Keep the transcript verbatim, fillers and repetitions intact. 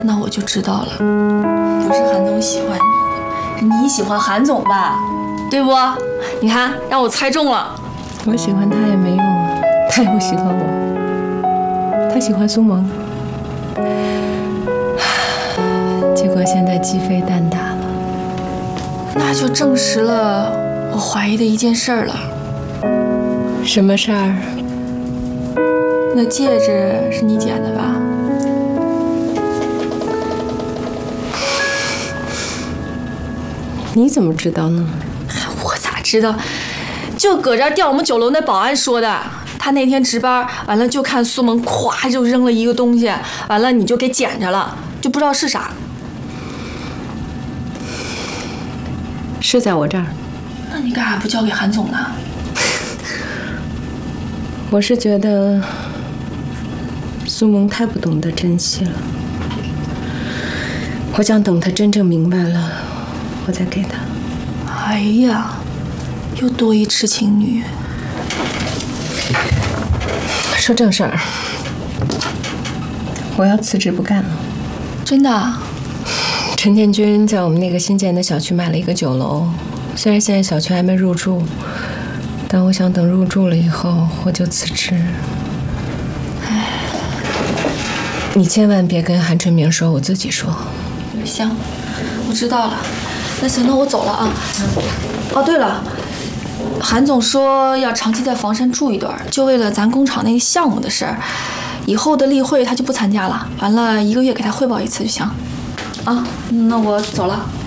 那我就知道了，不是韩总喜欢你，是你喜欢韩总吧？对不？你看，让我猜中了。 我喜欢他也没用啊，他也不喜欢我，他喜欢苏萌，结果现在鸡飞蛋打了。 那就证实了我怀疑的一件事儿了。 什么事儿？ 那戒指是你捡的吧？ 你怎么知道呢？ 我咋知道？就搁这儿调我们酒楼那保安说的。他那天值班，完了就看苏萌咵就扔了一个东西，完了你就给捡着了，就不知道是啥。 是在我这儿。 那你干啥不交给韩总呢？ 我是觉得苏萌太不懂得珍惜了，我想等她真正明白了，我再给她。 哎呀，又多一痴情女。 说正事儿，我要辞职不干了。 真的？ 陈建军在我们那个新建的小区买了一个酒楼，虽然现在小区还没入住，但我想等入住了以后我就辞职。 哎， 你千万别跟韩春明说，我自己说。 行，我知道了。那行，那我走了啊。哦，对了。韩总说要长期在房山住一段，就为了咱工厂那个项目的事儿。以后的例会他就不参加了，完了一个月给他汇报一次就行。啊，那我走了。